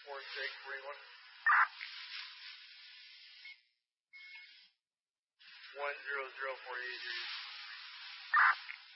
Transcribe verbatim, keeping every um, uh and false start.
four six three one. One zero zero four eight zero.